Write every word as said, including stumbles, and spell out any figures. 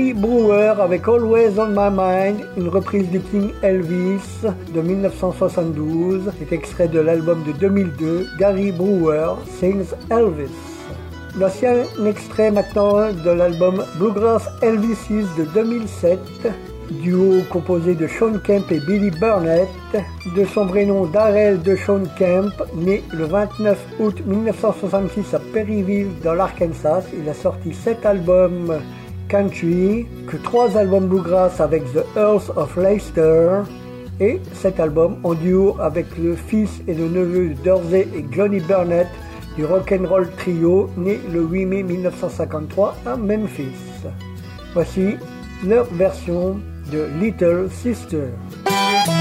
Gary Brewer avec Always on My Mind, une reprise du King Elvis de dix-neuf cent soixante-douze, est extrait de l'album de deux mille deux, Gary Brewer Sings Elvis. Voici un extrait maintenant de l'album Bluegrass Elvises de deux mille sept, duo composé de Shawn Kemp et Billy Burnett, de son vrai nom Darrell de Shawn Kemp, né le vingt-neuf août dix-neuf cent soixante-six à Perryville dans l'Arkansas. Il a sorti sept albums country, que trois albums bluegrass avec The Earls of Leicester et sept albums en duo avec le fils et le neveu de Dorsey et Johnny Burnett du Rock'n'Roll Trio, né le huit mai dix-neuf cent cinquante-trois à Memphis. Voici leur version de Little Sister.